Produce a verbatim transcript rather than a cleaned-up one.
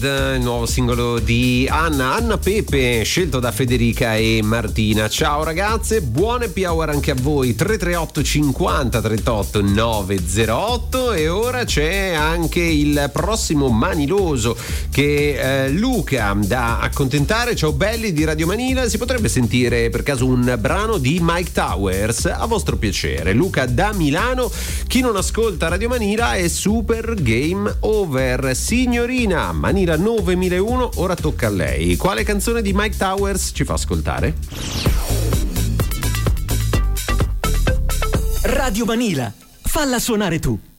Il nuovo singolo di Anna, Anna Pepe, scelto da Federica e Martina. Ciao ragazze, buone happy hour anche a voi. Tre tre otto cinquanta trentotto novecentotto. E ora c'è anche il prossimo maniloso che eh, Luca da accontentare. Ciao belli di Radio Manila, si potrebbe sentire per caso un brano di Mike Towers a vostro piacere? Luca da Milano. Chi non ascolta Radio Manila è super game over. Signorina Manila novemilauno, ora tocca a lei. Quale canzone di Mike Towers ci fa ascoltare? Radio Manila, falla suonare tu.